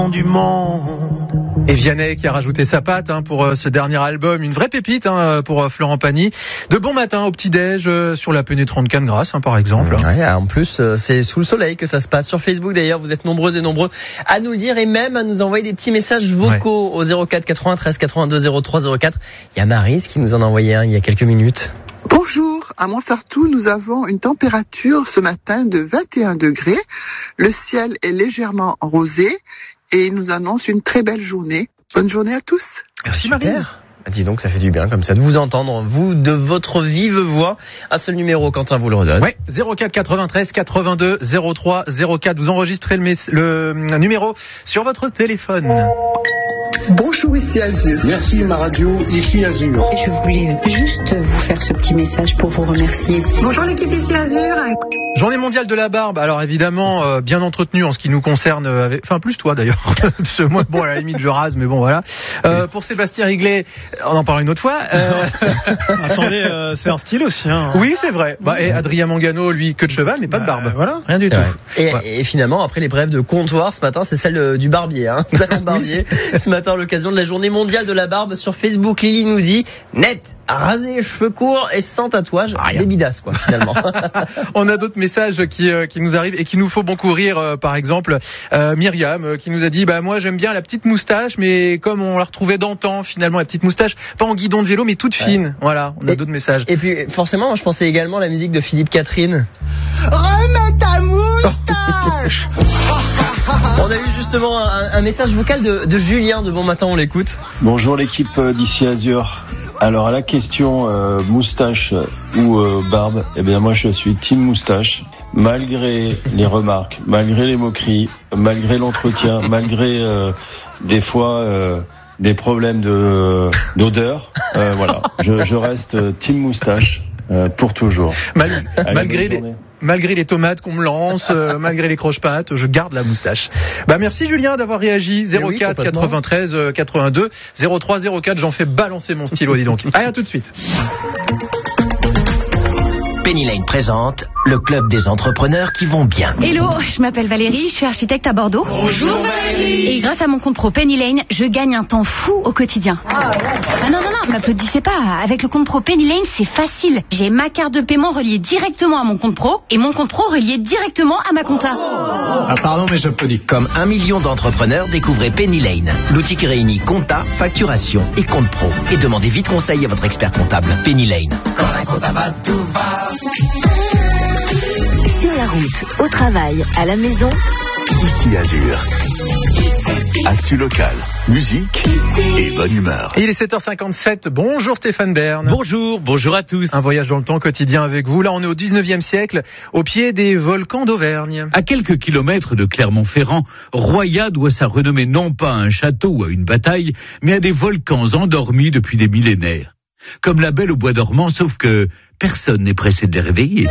Du monde. Et Vianney qui a rajouté sa patte pour ce dernier album, une vraie pépite pour Florent Pagny. De bon matin au petit-déj sur la pénétrante Cannes-Grasse par exemple. Ouais, en plus c'est sous le soleil que ça se passe. Sur Facebook d'ailleurs, vous êtes nombreux et nombreux à nous le dire et même à nous envoyer des petits messages vocaux au 04 93 82 03 04. Il y a Maryse qui nous en a envoyé un il y a quelques minutes. Bonjour, à Montsartou, nous avons une température ce matin de 21 degrés. Le ciel est légèrement rosé et il nous annonce une très belle journée. Bonne journée à tous. Merci Marie. Dis donc, ça fait du bien comme ça de vous entendre, vous, de votre vive voix. Un seul numéro, Quentin vous le redonne. Ouais, 04 93 82 03 04. Vous enregistrez le numéro sur votre téléphone. Bonjour, ici Azur. Merci ma radio, ici Azur. Je voulais juste vous faire ce petit message pour vous remercier. Bonjour l'équipe, ici Azur. Journée mondiale de la barbe. Alors évidemment, bien entretenue en ce qui nous concerne, enfin plus toi d'ailleurs. Moi, bon, à la limite je rase, mais bon voilà. Pour Sébastien Riglet, on en parle une autre fois. Attendez, c'est un style aussi. Oui, c'est vrai. Et Adrien Mangano, lui, queue de cheval, mais pas de barbe. Voilà. Rien du tout. Et finalement, après les brèves de comptoir, ce matin, c'est celle du barbier. Salon barbier. Ce matin, à l'occasion de la journée mondiale de la barbe, sur Facebook, Lily nous dit net, raser les cheveux courts et sans tatouage, des bidasses quoi finalement. On a d'autres messages qui nous arrivent et qui nous font beaucoup rire. Par exemple, Myriam qui nous a dit moi j'aime bien la petite moustache, mais comme on la retrouvait d'antan finalement, la petite moustache pas en guidon de vélo mais toute fine. Voilà, on a d'autres messages. Et puis forcément, moi, je pensais également à la musique de Philippe Catherine. Remets ta moustache. On a eu justement un message vocal de Julien de Bon Matin, on l'écoute. Bonjour l'équipe d'ici Azur. Alors à la question moustache ou barbe, eh bien moi je suis team moustache. Malgré les remarques, malgré les moqueries, malgré l'entretien, malgré des fois des problèmes d'odeur, voilà, je reste team moustache pour toujours. Malgré les tomates qu'on me lance, malgré les croche-pattes, je garde la moustache. Merci Julien d'avoir réagi. 04 93 82 03 04. J'en fais balancer mon stylo, dis donc. Allez, à tout de suite. Penny Lane présente le club des entrepreneurs qui vont bien. Hello, je m'appelle Valérie, je suis architecte à Bordeaux. Bonjour Valérie. Et grâce à mon compte pro Penny Lane, je gagne un temps fou au quotidien. Non, m'applaudissez pas. Avec le compte pro Penny Lane, c'est facile. J'ai ma carte de paiement reliée directement à mon compte pro et mon compte pro relié directement à ma compta. Pardon, mais j'applaudis. Comme 1 million d'entrepreneurs, découvrez Penny Lane, l'outil qui réunit compta, facturation et compte pro. Et demandez vite conseil à votre expert comptable. Penny Lane. Quand la compta va, tout va. Sur la route, au travail, à la maison, ici Azur. Actu local, musique et bonne humeur. Il est 7h57. Bonjour Stéphane Bern. Bonjour à tous. Un voyage dans le temps quotidien avec vous. Là, on est au 19e siècle, au pied des volcans d'Auvergne. À quelques kilomètres de Clermont-Ferrand, Roya doit sa renommée non pas à un château ou à une bataille, mais à des volcans endormis depuis des millénaires. Comme la Belle au bois dormant, sauf que personne n'est pressé de les réveiller.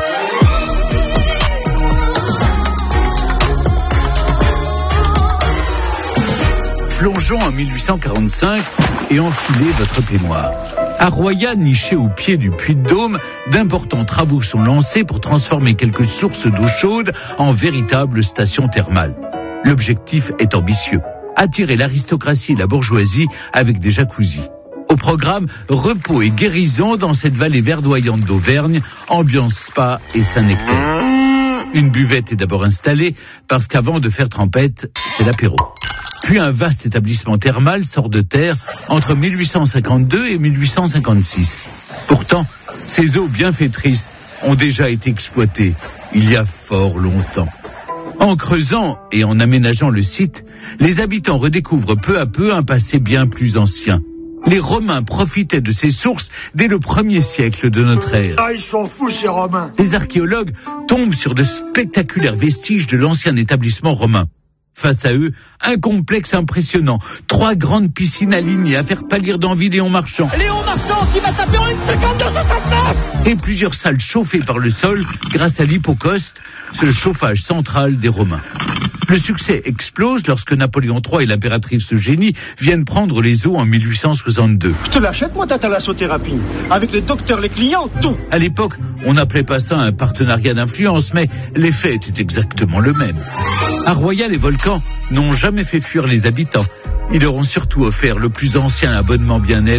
Plongeons en 1845 et enfilez votre peignoir. À Roya, niché au pied du Puy de Dôme, d'importants travaux sont lancés pour transformer quelques sources d'eau chaude en véritables stations thermales. L'objectif est ambitieux, attirer l'aristocratie et la bourgeoisie avec des jacuzzis. Au programme, repos et guérison dans cette vallée verdoyante d'Auvergne, ambiance spa et Saint-Nectaire. Une buvette est d'abord installée parce qu'avant de faire trempette, c'est l'apéro. Puis un vaste établissement thermal sort de terre entre 1852 et 1856. Pourtant, ces eaux bienfaitrices ont déjà été exploitées il y a fort longtemps. En creusant et en aménageant le site, les habitants redécouvrent peu à peu un passé bien plus ancien. Les Romains profitaient de ces sources dès le 1er siècle de notre ère. Ah, ils sont fous ces Romains. Les archéologues tombent sur de spectaculaires vestiges de l'ancien établissement romain. Face à eux, un complexe impressionnant. 3 grandes piscines alignées à faire pâlir d'envie Léon Marchand. Léon Marchand qui va taper en 1,52,69. Et plusieurs salles chauffées par le sol grâce à l'hypocauste, C'est le chauffage central des Romains. Le succès explose lorsque Napoléon III et l'impératrice Eugénie viennent prendre les eaux en 1862. Je te l'achète, moi, ta thalassothérapie. Avec les docteurs, les clients, tout. À l'époque, on n'appelait pas ça un partenariat d'influence, mais l'effet était exactement le même. À Roya, les volcans n'ont jamais fait fuir les habitants. Ils leur ont surtout offert le plus ancien abonnement bien-être